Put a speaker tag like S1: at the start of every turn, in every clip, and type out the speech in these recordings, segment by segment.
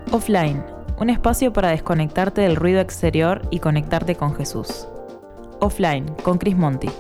S1: Offline, un espacio para desconectarte del ruido exterior y conectarte con Jesús. Offline, con Chris Monti.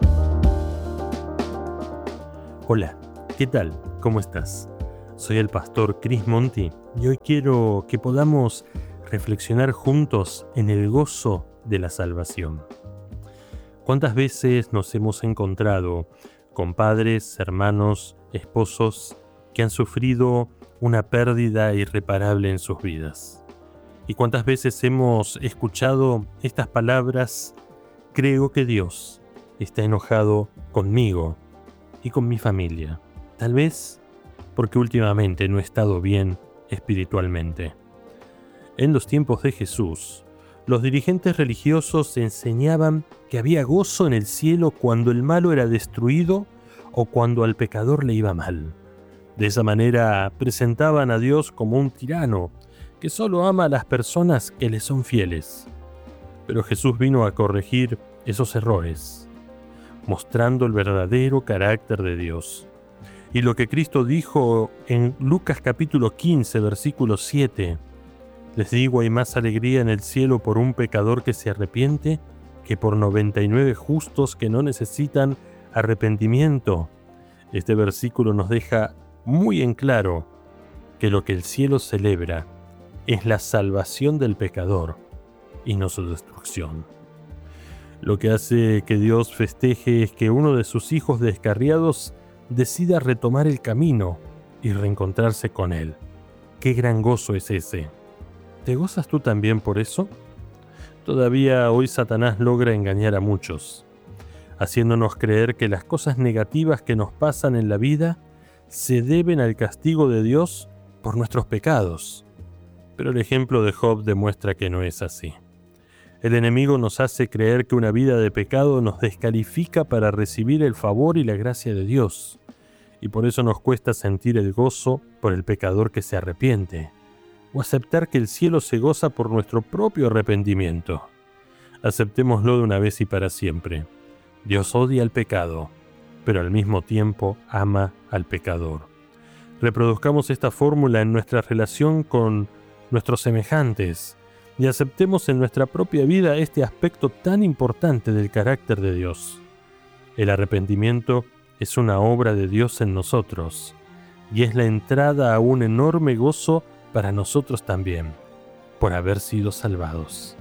S2: Hola, ¿qué tal? ¿Cómo estás? Soy el pastor Chris Monti y hoy quiero que podamos reflexionar juntos en el gozo de la salvación. ¿Cuántas veces nos hemos encontrado con padres, hermanos, esposos que han sufrido una pérdida irreparable en sus vidas? ¿Y cuántas veces hemos escuchado estas palabras? Creo que Dios está enojado conmigo y con mi familia. Tal vez porque últimamente no he estado bien espiritualmente. En los tiempos de Jesús, los dirigentes religiosos enseñaban que había gozo en el cielo cuando el malo era destruido o cuando al pecador le iba mal. De esa manera presentaban a Dios como un tirano que solo ama a las personas que le son fieles. Pero Jesús vino a corregir esos errores, mostrando el verdadero carácter de Dios. Y lo que Cristo dijo en Lucas capítulo 15, versículo 7, les digo, hay más alegría en el cielo por un pecador que se arrepiente que por 99 justos que no necesitan arrepentimiento. Este versículo nos deja muy en claro que lo que el cielo celebra es la salvación del pecador y no su destrucción. Lo que hace que Dios festeje es que uno de sus hijos descarriados decida retomar el camino y reencontrarse con Él. ¡Qué gran gozo es ese! ¿Te gozas tú también por eso? Todavía hoy Satanás logra engañar a muchos, haciéndonos creer que las cosas negativas que nos pasan en la vida se deben al castigo de Dios por nuestros pecados. Pero el ejemplo de Job demuestra que no es así. El enemigo nos hace creer que una vida de pecado nos descalifica para recibir el favor y la gracia de Dios, y por eso nos cuesta sentir el gozo por el pecador que se arrepiente, o aceptar que el cielo se goza por nuestro propio arrepentimiento. Aceptémoslo de una vez y para siempre. Dios odia el pecado, pero al mismo tiempo ama al pecador. Reproduzcamos esta fórmula en nuestra relación con nuestros semejantes y aceptemos en nuestra propia vida este aspecto tan importante del carácter de Dios. El arrepentimiento es una obra de Dios en nosotros y es la entrada a un enorme gozo para nosotros también, por haber sido salvados.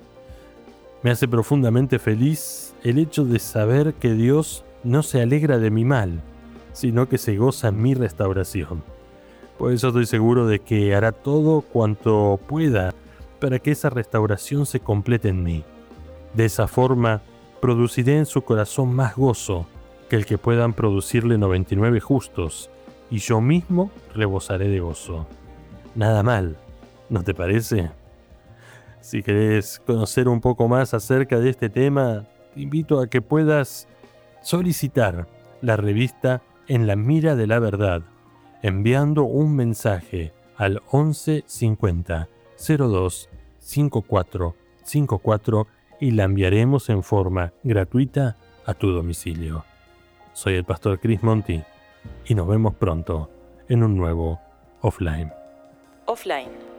S2: Me hace profundamente feliz el hecho de saber que Dios no se alegra de mi mal, sino que se goza en mi restauración. Por eso estoy seguro de que hará todo cuanto pueda para que esa restauración se complete en mí. De esa forma, produciré en su corazón más gozo que el que puedan producirle 99 justos, y yo mismo rebosaré de gozo. Nada mal, ¿no te parece? Si querés conocer un poco más acerca de este tema, te invito a que puedas solicitar la revista En la Mira de la Verdad, enviando un mensaje al 11 50 02 54 54 y la enviaremos en forma gratuita a tu domicilio. Soy el pastor Chris Monti y nos vemos pronto en un nuevo Offline.
S1: Offline,